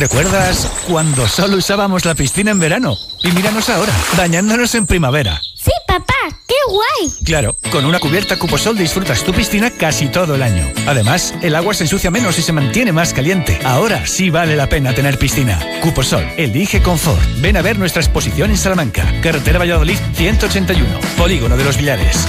¿Recuerdas cuando solo usábamos la piscina en verano? Y míranos ahora, bañándonos en primavera. ¡Sí, papá! ¡Qué guay! Claro, con una cubierta Cuposol disfrutas tu piscina casi todo el año. Además, el agua se ensucia menos y se mantiene más caliente. Ahora sí vale la pena tener piscina. Cuposol, elige confort. Ven a ver nuestra exposición en Salamanca. Carretera Valladolid 181, Polígono de los Villares.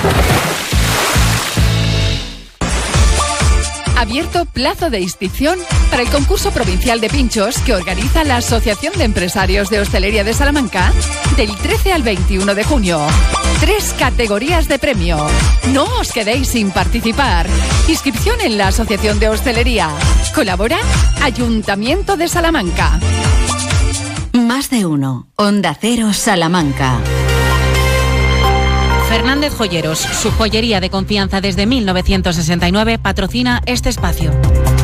Abierto plazo de inscripción para el concurso provincial de pinchos que organiza la Asociación de Empresarios de Hostelería de Salamanca del 13 al 21 de junio. 3 categorías de premio. No os quedéis sin participar. Inscripción en la Asociación de Hostelería. Colabora Ayuntamiento de Salamanca. Más de uno. Onda Cero Salamanca. Fernández Joyeros, su joyería de confianza desde 1969, patrocina este espacio.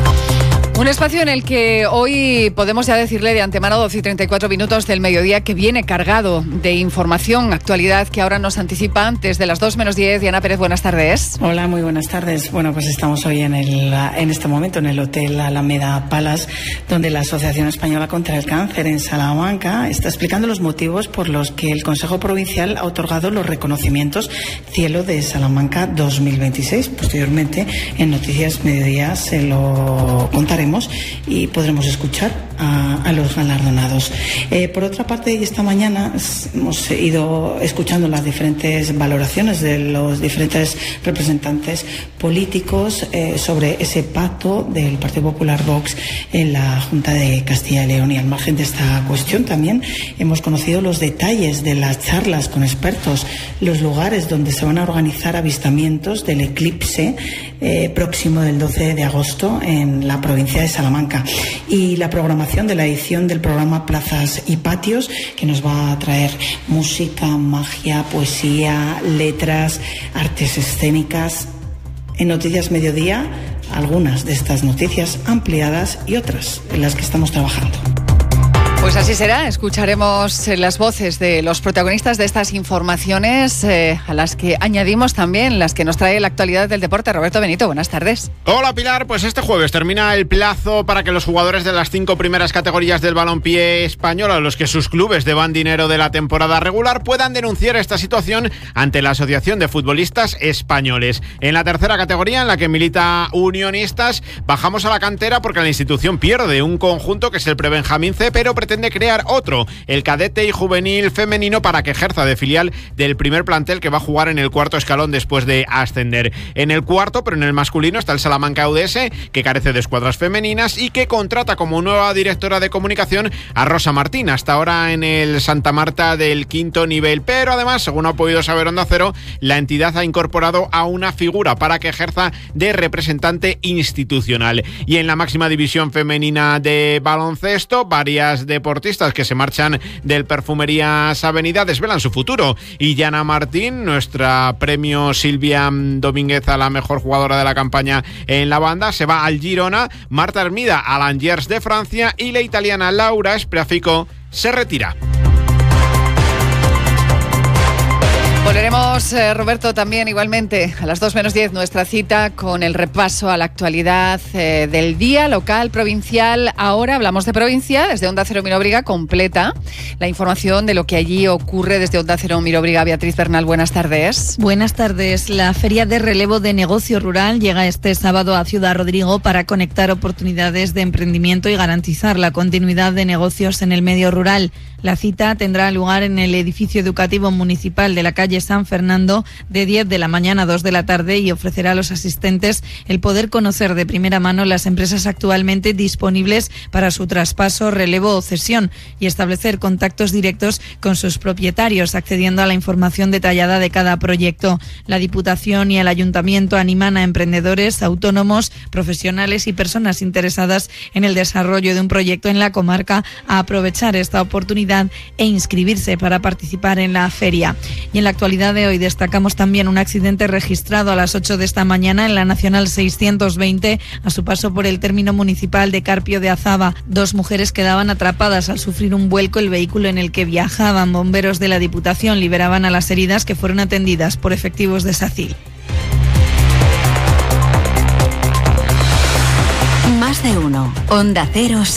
Un espacio en el que hoy podemos ya decirle de antemano 12:34 del mediodía que viene cargado de información, actualidad que ahora nos anticipa desde las 2 menos 10. Diana Pérez, buenas tardes. Hola, muy buenas tardes. Bueno, pues estamos hoy en este momento en el Hotel Alameda Palace, donde la Asociación Española contra el Cáncer en Salamanca está explicando los motivos por los que el Consejo Provincial ha otorgado los reconocimientos Cielo de Salamanca 2026. Posteriormente, en Noticias Mediodía se lo contaremos y podremos escuchar a los galardonados. Por otra parte, esta mañana hemos ido escuchando las diferentes valoraciones de los diferentes representantes políticos sobre ese pacto del Partido Popular Vox en la Junta de Castilla y León. Y al margen de esta cuestión también hemos conocido los detalles de las charlas con expertos, los lugares donde se van a organizar avistamientos del eclipse próximo del 12 de agosto en la provincia de Salamanca, y la programación de la edición del programa Plazas y Patios, que nos va a traer música, magia, poesía, letras, artes escénicas. En Noticias Mediodía, algunas de estas noticias ampliadas y otras en las que estamos trabajando. Pues así será, escucharemos las voces de los protagonistas de estas informaciones, a las que añadimos también las que nos trae la actualidad del deporte. Roberto Benito, buenas tardes. Hola Pilar, pues este jueves termina el plazo para que los jugadores de las 5 primeras categorías del balompié español, a los que sus clubes deban dinero de la temporada regular, puedan denunciar esta situación ante la Asociación de Futbolistas Españoles. En la tercera categoría, en la que milita Unionistas, bajamos a la cantera porque la institución pierde un conjunto que es el Prebenjamín C, pero pretende crear otro, el cadete y juvenil femenino, para que ejerza de filial del primer plantel que va a jugar en el cuarto escalón después de ascender. En el cuarto, pero en el masculino, está el Salamanca UDS, que carece de escuadras femeninas y que contrata como nueva directora de comunicación a Rosa Martín, hasta ahora en el Santa Marta del quinto nivel. Pero además, según ha podido saber Onda Cero, la entidad ha incorporado a una figura para que ejerza de representante institucional. Y en la máxima división femenina de baloncesto, varias deportistas que se marchan del Perfumerías Avenida desvelan su futuro. Y Yana Martín, nuestra premio Silvia Domínguez a la mejor jugadora de la campaña en la banda, se va al Girona. Marta Hermida al Angers de Francia y la italiana Laura Spreafico se retira. Volveremos, Roberto, también igualmente a las 2 menos 10, nuestra cita con el repaso a la actualidad del día local, provincial. Ahora hablamos de provincia, desde Onda Cero Miróbriga completa la información de lo que allí ocurre desde Onda Cero Miróbriga. Beatriz Bernal, buenas tardes. Buenas tardes. La Feria de Relevo de Negocio Rural llega este sábado a Ciudad Rodrigo para conectar oportunidades de emprendimiento y garantizar la continuidad de negocios en el medio rural. La cita tendrá lugar en el edificio educativo municipal de la calle San Fernando de 10 de la mañana a 2 de la tarde y ofrecerá a los asistentes el poder conocer de primera mano las empresas actualmente disponibles para su traspaso, relevo o cesión y establecer contactos directos con sus propietarios, accediendo a la información detallada de cada proyecto. La Diputación y el Ayuntamiento animan a emprendedores, autónomos, profesionales y personas interesadas en el desarrollo de un proyecto en la comarca a aprovechar esta oportunidad e inscribirse para participar en la feria. Y en la actualidad de hoy destacamos también un accidente registrado a las 8 de esta mañana en la Nacional 620 a su paso por el término municipal de Carpio de Azaba. 2 mujeres quedaban atrapadas al sufrir un vuelco el vehículo en el que viajaban. Bomberos de la Diputación liberaban a las heridas, que fueron atendidas por efectivos de SACIL. Más de uno. Onda Cero.